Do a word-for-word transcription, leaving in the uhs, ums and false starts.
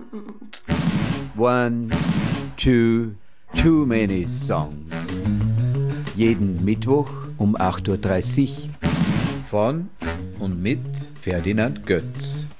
One, two, too many songs. Jeden Mittwoch um acht Uhr dreißig von und mit Ferdinand Götz.